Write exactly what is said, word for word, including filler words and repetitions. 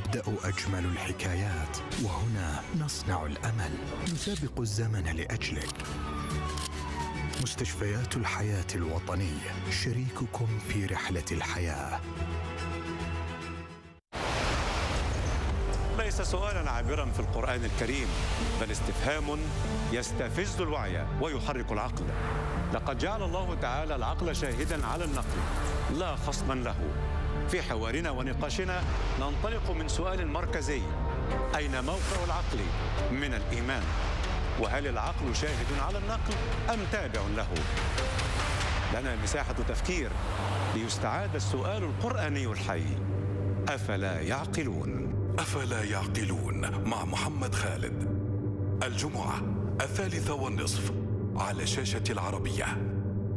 تبدأ أجمل الحكايات، وهنا نصنع الأمل، نسابق الزمن لأجلك. مستشفيات الحياة الوطنية، شريككم في رحلة الحياة. ليس سؤالا عابرا في القرآن الكريم، بل استفهام يستفز الوعي ويحرك العقل. لقد جعل الله تعالى العقل شاهدا على النقل لا خصما له. في حوارنا ونقاشنا ننطلق من سؤال مركزي: أين موقع العقل من الإيمان؟ وهل العقل شاهد على النقل أم تابع له؟ لنا مساحة تفكير ليستعاد السؤال القرآني الحي: أفلا يعقلون؟ أفلا يعقلون مع محمد خالد، الجمعة الثالثة والنصف على شاشة العربية.